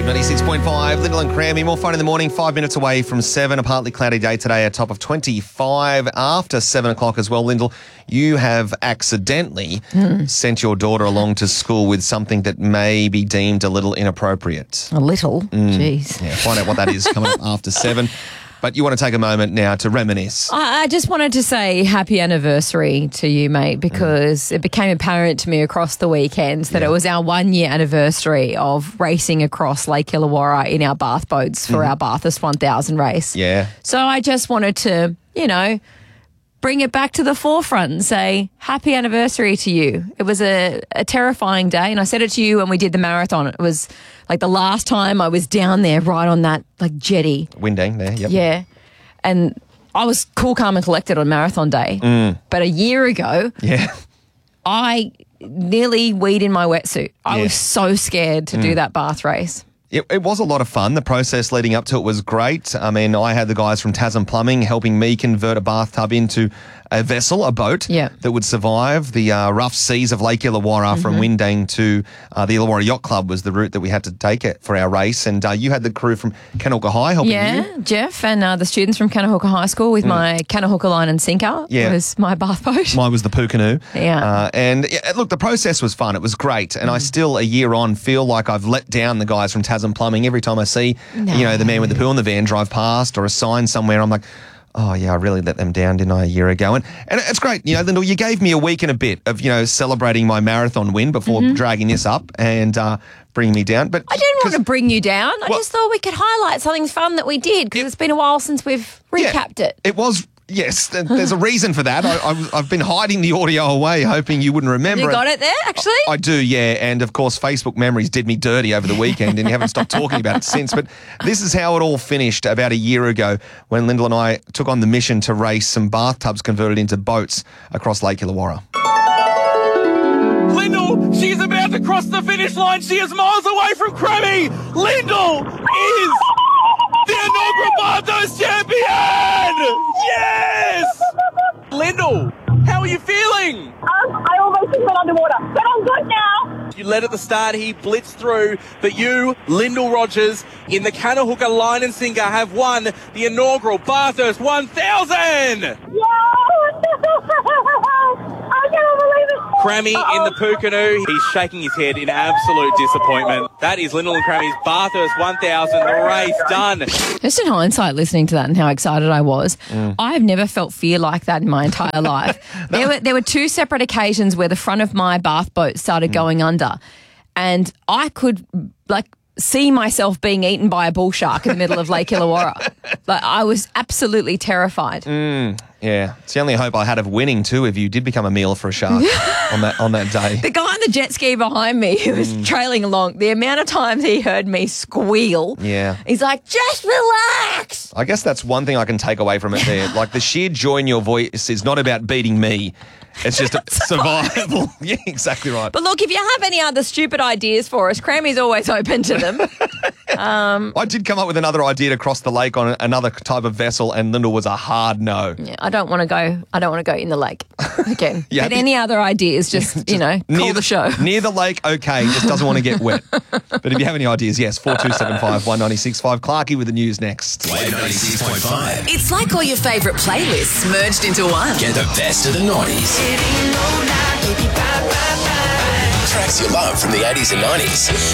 Wave 96.5, Lyndall and Crammy. More fun in the morning, 5 minutes away from 7. A partly cloudy day today, a top of 25 after 7 o'clock as well. Lyndall, you have accidentally sent your daughter along to school with something that may be deemed a little inappropriate. A little? Jeez. Yeah, find out what that is coming up after 7. But you want to take a moment now to reminisce. I just wanted to say happy anniversary to you, mate, because it became apparent to me across the weekend that it was our 1 year anniversary of racing across Lake Illawarra in our bath boats for our Bathurst 1000 race. Yeah. So I just wanted to, bring it back to the forefront and say happy anniversary to you. It was a terrifying day, and I said it to you when we did the marathon. It was like the last time I was down there right on that jetty. Windang there, yep. Yeah. And I was cool, calm and collected on marathon day. But a year ago, I nearly weed in my wetsuit. I was so scared to do that bath race. It was a lot of fun. The process leading up to it was great. I mean, I had the guys from Tasman Plumbing helping me convert a bathtub into a vessel, a boat, that would survive the rough seas of Lake Illawarra from Windang to the Illawarra Yacht Club was the route that we had to take it for our race. And you had the crew from Kanahooka High helping you. Yeah, Jeff and the students from Kanahooka High School with my Kanahooka line and sinker. Yeah. It was my bath boat. Mine was the Pukanoo. Yeah. Look, the process was fun. It was great. And I still, a year on, feel like I've let down the guys from Tasman Plumbing. Every time I see, the man with the pool in the van drive past or a sign somewhere, I'm like, oh, yeah, I really let them down, didn't I, a year ago? And it's great. Lyndall, you gave me a week and a bit of, celebrating my marathon win before dragging this up and bringing me down. But I didn't want to bring you down. I just thought we could highlight something fun that we did because it's been a while since we've recapped it. It was. Yes, there's a reason for that. I've been hiding the audio away, hoping you wouldn't remember. You got it there, actually? I do, yeah. And, of course, Facebook memories did me dirty over the weekend and you haven't stopped talking about it since. But this is how it all finished about a year ago when Lyndall and I took on the mission to race some bathtubs converted into boats across Lake Illawarra. Lyndall, she's about to cross the finish line. She is miles away from Crammy. Lyndall is the inaugural Bathurst champion! Yes! Lyndall, how are you feeling? I almost just went underwater, but I'm good now. You led at the start, he blitzed through, but you, Lyndall Rogers, in the Kanahooka line and sinker have won the inaugural Bathurst 1000! Yo! I can't believe it. Crammy in the Pukanoo, he's shaking his head in absolute disappointment. That is Lyndall and Crammy's Bathurst 1000, the race done. Just in hindsight, listening to that and how excited I was, I've never felt fear like that in my entire life. There were two separate occasions where the front of my bath boat started going under, and I could see myself being eaten by a bull shark in the middle of Lake Illawarra. I was absolutely terrified. Yeah, it's the only hope I had of winning too if you did become a meal for a shark on that day. The guy on the jet ski behind me who was trailing along, the amount of times he heard me squeal, he's like, just relax. I guess that's one thing I can take away from it there. Like the sheer joy in your voice is not about beating me. It's just a survival. Yeah, exactly right. But look, if you have any other stupid ideas for us, Crammy's always open to them. I did come up with another idea to cross the lake on another type of vessel, and Lyndall was a hard no. Yeah, I don't want to go in the lake again. But any other ideas, just call the show. Near the lake, okay, just doesn't want to get wet. But if you have any ideas, yes, 4275 1965. Clarkie with the news next. Wave 96.5. It's like all your favourite playlists merged into one. Get the best of the 90s. Tracks you love from the 80s and 90s.